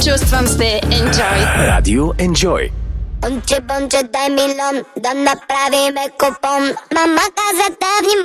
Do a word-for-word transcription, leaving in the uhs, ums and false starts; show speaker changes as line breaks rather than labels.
Чувствам се Enjoy.
Радио Enjoy.
Понче, понче, дай милион, да направиме купон. Мама каза да